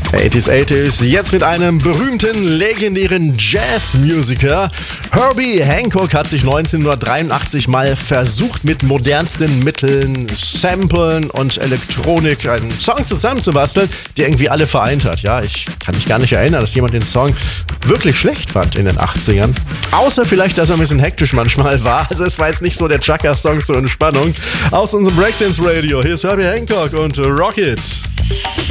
80s, 80s, jetzt mit einem berühmten, legendären Jazzmusiker. Herbie Hancock hat sich 1983 mal versucht, mit modernsten Mitteln, Samplen und Elektronik einen Song zusammenzubasteln, der irgendwie alle vereint hat. Ja, ich kann mich gar nicht erinnern, dass jemand den Song wirklich schlecht fand in den 80ern. Außer vielleicht, dass er ein bisschen hektisch manchmal war. Also es war jetzt nicht so der Chaka-Song zur Entspannung. Aus unserem Breakdance Radio, hier ist Herbie Hancock und Rocket.